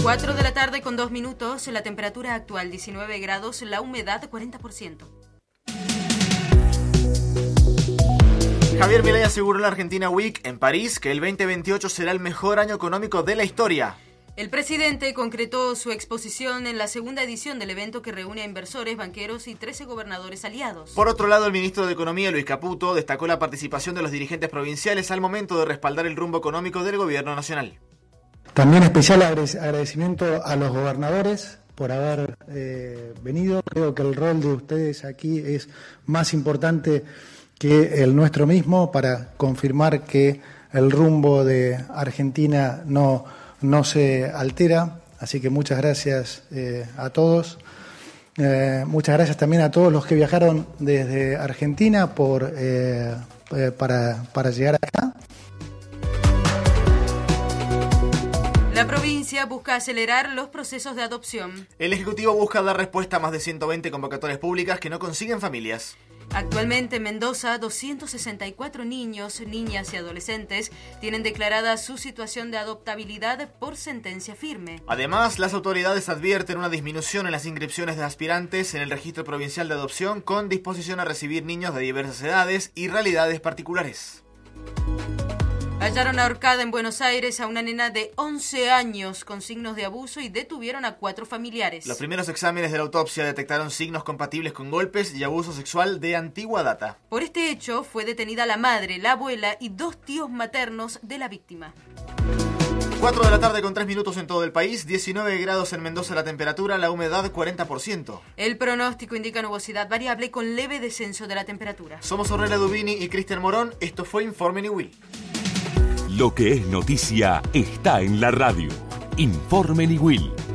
4 de la tarde con 2 minutos, la temperatura actual 19 grados, la humedad 40%. Javier Milei aseguró en la Argentina Week en París que el 2028 será el mejor año económico de la historia. El presidente concretó su exposición en la segunda edición del evento que reúne a inversores, banqueros y 13 gobernadores aliados. Por otro lado, el ministro de Economía, Luis Caputo, destacó la participación de los dirigentes provinciales al momento de respaldar el rumbo económico del gobierno nacional. También especial agradecimiento a los gobernadores por haber venido. Creo que el rol de ustedes aquí es más importante que el nuestro mismo para confirmar que el rumbo de Argentina no se altera, así que muchas gracias a todos. Muchas gracias también a todos los que viajaron desde Argentina para llegar acá. La provincia busca acelerar los procesos de adopción. El Ejecutivo busca dar respuesta a más de 120 convocatorias públicas que no consiguen familias. Actualmente en Mendoza, 264 niños, niñas y adolescentes tienen declarada su situación de adoptabilidad por sentencia firme. Además, las autoridades advierten una disminución en las inscripciones de aspirantes en el Registro Provincial de Adopción con disposición a recibir niños de diversas edades y realidades particulares. Hallaron ahorcada en Buenos Aires a una nena de 11 años con signos de abuso y detuvieron a 4 familiares. Los primeros exámenes de la autopsia detectaron signos compatibles con golpes y abuso sexual de antigua data. Por este hecho fue detenida la madre, la abuela y 2 tíos maternos de la víctima. 4 de la tarde con 3 minutos en todo el país, 19 grados en Mendoza la temperatura, la humedad 40%. El pronóstico indica nubosidad variable con leve descenso de la temperatura. Somos Ornella Dubini y Cristian Morón, esto fue Informe Niwil. Lo que es noticia está en la radio. Informe Niwil.